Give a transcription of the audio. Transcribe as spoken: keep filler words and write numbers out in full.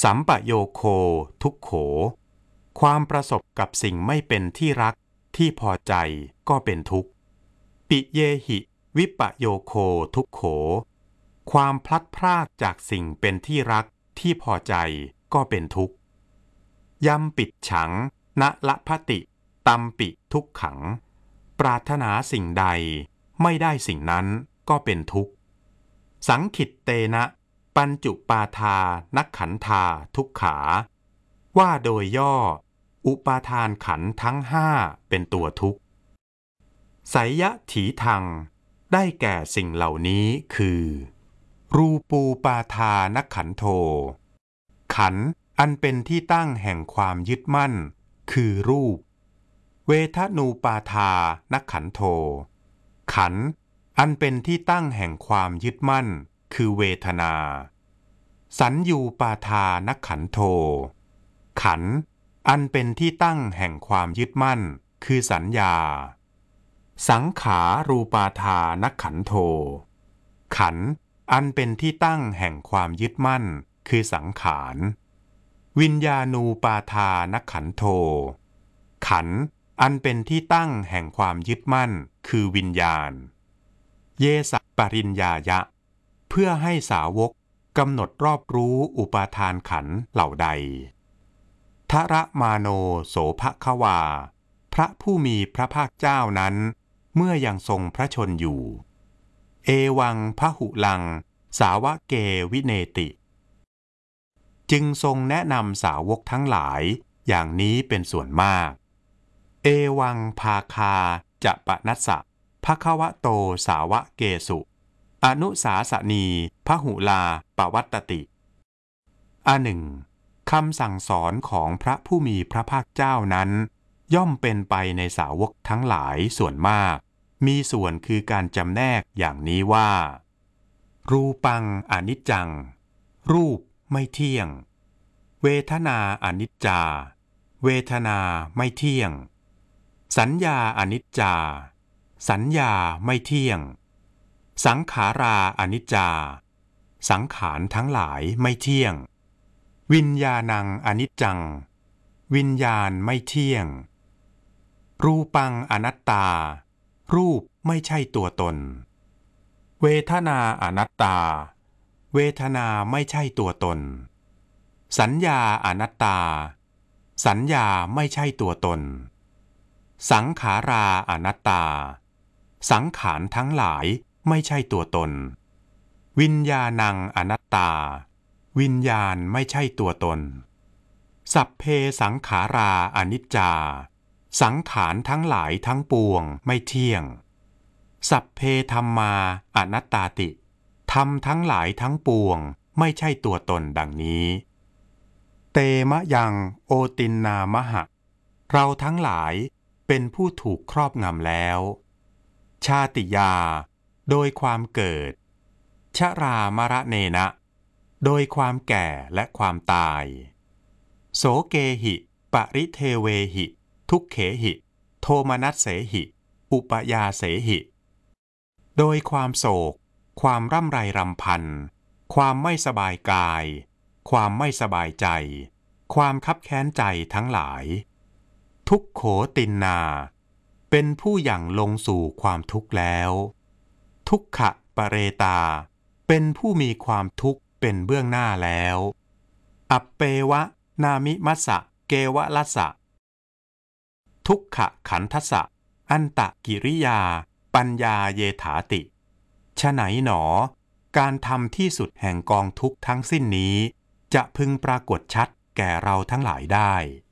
สัมปโยโคทุกโขความประสบกับสิ่งไม่เป็นที่รักที่พอใจก็เป็นทุกข์ปิเยหิวิปโยโคทุกโขความพลัดพรากจากสิ่งเป็นที่รักที่พอใจก็เป็นทุกข์ยัมปิดฉังณละพติตัมปิทุกขังปรารถนาสิ่งใดไม่ได้สิ่งนั้นก็เป็นทุกข์สังขิตเตนะปัญจุปาทานักขันธาทุกขาว่าโดยย่ออุปาทานขันธ์ทั้งห้าเป็นตัวทุกข์ไสยถีทังได้แก่สิ่งเหล่านี้คือรูปูปาทานักขันโธขันธ์อันเป็นที่ตั้งแห่งความยึดมั่นคือรูปเวทนูปาทานักขันโธขันธ์อันเป็นที่ตั้งแห่งความยึดมั่นคือเวทนาสัญญูปาทานักขันโธขันธ์อันเป็นที่ตั้งแห่งความยึดมั่นคือสัญญาสังขารูปาทานักขันโธขันธ์อันเป็นที่ตั้งแห่งความยึดมั่นคือสังขารวิญญาณูปาทานักขันโธขันธ์อันเป็นที่ตั้งแห่งความยึดมั่นคือวิญญาณเยสปริญญายะเพื่อให้สาวกกำหนดรอบรู้อุปาทานขันธ์เหล่าใดทระมาโนโสภควาพระผู้มีพระภาคเจ้านั้นเมื่อยังทรงพระชนอยู่เอวังพหุลังสาวะเกวิเนติจึงทรงแนะนำสาวกทั้งหลายอย่างนี้เป็นส่วนมากเอวังภาคาจะปนัสสะภควโตสาวะเกสุอนุสาสนีพหุลาปวัตตติอันหนึ่งคำสั่งสอนของพระผู้มีพระภาคเจ้านั้นย่อมเป็นไปในสาวกทั้งหลายส่วนมากมีส่วนคือการจำแนกอย่างนี้ว่ารูปังอนิจจังรูปไม่เที่ยงเวทนาอนิจจาเวทนาไม่เที่ยงสัญญาอนิจจาสัญญาไม่เที่ยงสังขาราอนิจจาสังขารทั้งหลายไม่เที่ยงวิญญาณังอนิจจังวิญญาณไม่เที่ยงรูปังอนัตตารูปไม่ใช่ตัวตนเวทนาอนัตตาเวทนาไม่ใช่ตัวตนสัญญาอนัตตาสัญญาไม่ใช่ตัวตนสังขาราอนัตตาสังขารทั้งหลายไม่ใช่ตัวตนวิญญาณังอนัตตาวิญญาณไม่ใช่ตัวตนสัพเพสังขาราอนิจจาสังขารทั้งหลายทั้งปวงไม่เที่ยงสัพเพธัมมาอนัตตาติธรรมทั้งหลายทั้งปวงไม่ใช่ตัวตนดังนี้เตมะยังโอตินนามหะเราทั้งหลายเป็นผู้ถูกครอบงำแล้วชาติยาโดยความเกิดชรามรณเนนะโดยความแก่และความตายโสเกหิปริเทเวหิทุกเขหิโทมนัสเสหิอุปยาเสหิโดยความโศกความร่ำไรรำพันความไม่สบายกายความไม่สบายใจความคับแค้นใจทั้งหลายทุกโขตินนาเป็นผู้หยั่งลงสู่ความทุกข์แล้วทุกขะปะเรตาเป็นผู้มีความทุกข์เป็นเบื้องหน้าแล้วอัปเปวะนามิมัสสะเกวะลัสสะทุกขะขันทัสสะอันตะกิริยาปัญญาเยถาติฉะไหนหนอการทำที่สุดแห่งกองทุกข์ทั้งสิ้นนี้จะพึงปรากฏชัดแก่เราทั้งหลายได้